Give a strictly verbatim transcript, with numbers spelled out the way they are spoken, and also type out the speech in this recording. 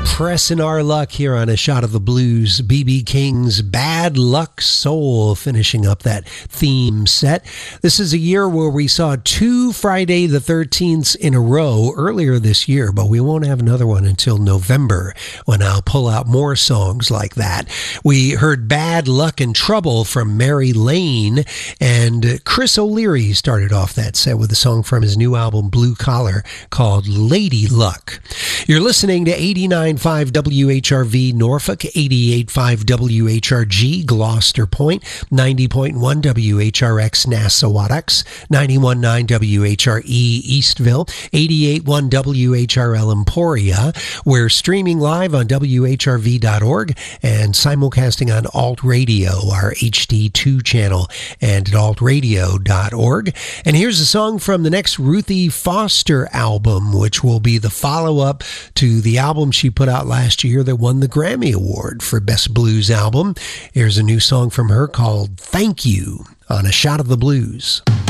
Pressing our luck here on A Shot of the Blues. B B King's Bad Luck Soul finishing up that theme set. This is a year where we saw two Friday the thirteenths in a row earlier this year, but we won't have another one until November when I'll pull out more songs like that. We heard Bad Luck and Trouble from Mary Lane, and Chris O'Leary started off that set with a song from his new album Blue Collar called Lady Luck. You're listening to eighty-nine point five W H R V Norfolk, eighty-eight point five W H R G Gloucester Point, ninety point one W H R X Nassawadox, ninety-one point nine W H R E Eastville, eighty-eight point one W H R L Emporia. We're streaming live on W H R V dot org and simulcasting on Alt Radio, our H D two channel, and at alt radio dot org. And here's a song from the next Ruthie Foster album, which will be the follow-up to the album she put out last year that won the Grammy Award for Best Blues Album. Here's a new song from her called Thank You on A Shot of the Blues.